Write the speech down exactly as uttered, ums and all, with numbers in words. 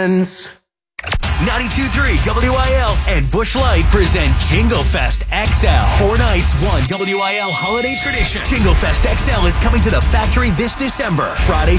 friends. ninety-two point three W I L and Busch Light present Jingle Fest X L. Four nights, one W I L holiday tradition. Jingle Fest X L is coming to the factory this December. Friday,